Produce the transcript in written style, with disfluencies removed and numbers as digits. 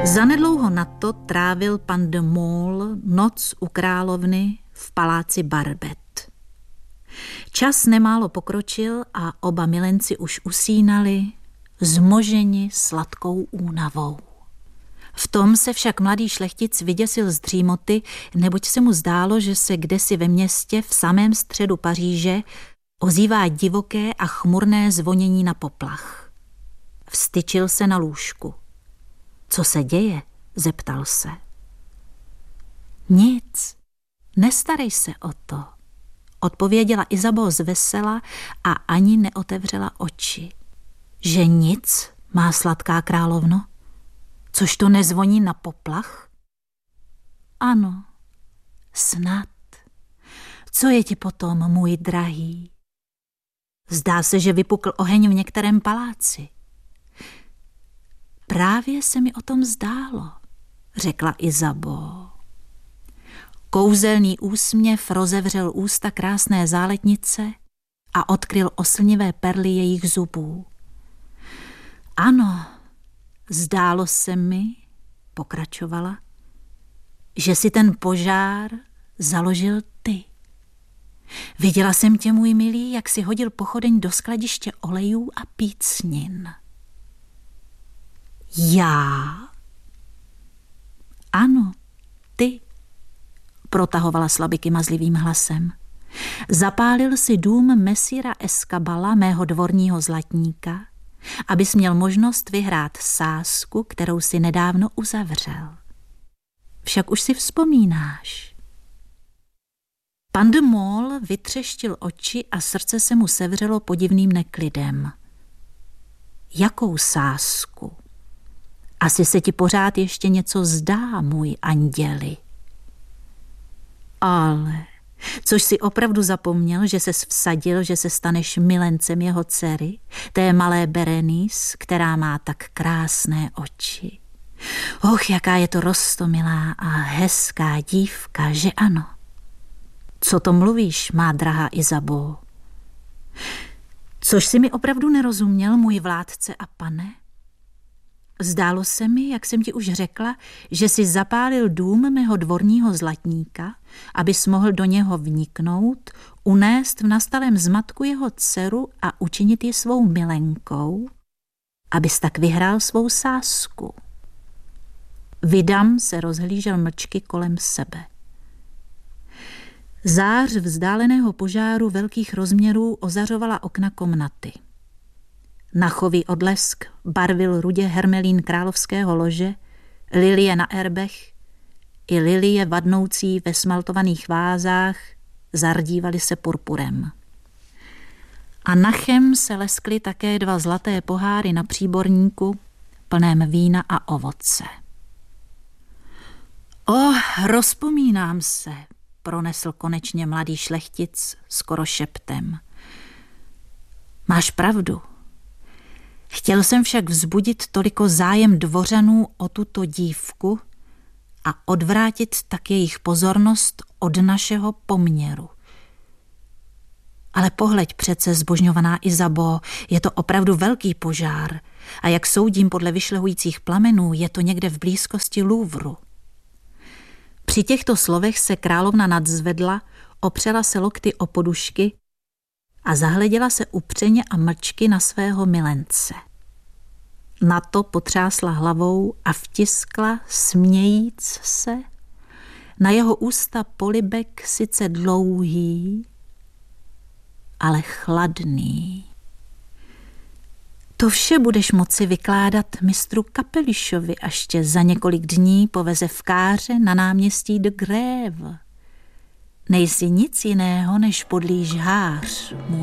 Zanedlouho na to trávil pan de Maulle noc u královny v paláci Barbet. Čas nemálo pokročil a oba milenci už usínali, zmoženi sladkou únavou. V tom se však mladý šlechtic vyděsil z dřímoty, neboť se mu zdálo, že se kdesi ve městě v samém středu Paříže ozývá divoké a chmurné zvonění na poplach. Vstyčil se na lůžku. Co se děje? Zeptal se. Nic, nestarej se o to, odpověděla Isabeau zvesela a ani neotevřela oči. Že nic, má sladká královno? Což to nezvoní na poplach? Ano, snad. Co je ti potom, můj drahý? Zdá se, že vypukl oheň v některém paláci. Právě se mi o tom zdálo, řekla Isabeau. Kouzelný úsměv rozevřel ústa krásné záletnice a odkryl oslnivé perly jejich zubů. Ano, zdálo se mi, pokračovala, že si ten požár založil ty. Viděla jsem tě, můj milý, jak si hodil pochodeň do skladiště olejů a pícnin. Já? Ano, ty, protahovala slabiky mazlivým hlasem. Zapálil si dům mesíra Escabala, mého dvorního zlatníka, abys měl možnost vyhrát sázku, kterou si nedávno uzavřel. Však už si vzpomínáš. Pan de Maulle vytřeštil oči a srdce se mu sevřelo podivným neklidem. Jakou sázku? Asi se ti pořád ještě něco zdá, můj anděli. Ale, což si opravdu zapomněl, že ses vsadil, že se staneš milencem jeho dcery, té malé Berenice, která má tak krásné oči. Och, jaká je to roztomilá a hezká dívka, že ano? Co to mluvíš, má drahá Isabeau? Což si mi opravdu nerozuměl, můj vládce a pane? Zdálo se mi, jak jsem ti už řekla, že si zapálil dům mého dvorního zlatníka, abys mohl do něho vniknout, unést v nastalém zmatku jeho dceru a učinit ji svou milenkou, abys tak vyhrál svou sázku. Vidam se rozhlížel mlčky kolem sebe. Zář vzdáleného požáru velkých rozměrů ozařovala okna komnaty. Nachový odlesk barvil rudě hermelín královského lože, lilie na erbech i lilie vadnoucí ve smaltovaných vázách zardívaly se purpurem. A nachem se leskly také 2 zlaté poháry na příborníku, plném vína a ovoce. Rozpomínám se, pronesl konečně mladý šlechtic skoro šeptem. Máš pravdu. Chtěl jsem však vzbudit toliko zájem dvořanů o tuto dívku a odvrátit tak jejich pozornost od našeho poměru. Ale pohleď přece, zbožňovaná Isabeau, je to opravdu velký požár a jak soudím podle vyšlehujících plamenů, je to někde v blízkosti Louvru. Při těchto slovech se královna nadzvedla, opřela se lokty o podušky a zahleděla se upřeně a mlčky na svého milence. Na to potřásla hlavou a vtiskla, smějíc se, na jeho ústa polibek sice dlouhý, ale chladný. To vše budeš moci vykládat mistru Kapelišovi, až tě za několik dní poveze v káře na náměstí de Grève. Nejsi nic jiného než podlý žhář,